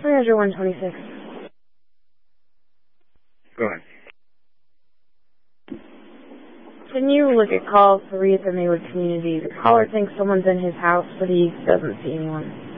Voyager 126. Go ahead. Can you look at call 3 at the Maywood community? The caller thinks someone's in his house, but he doesn't see anyone.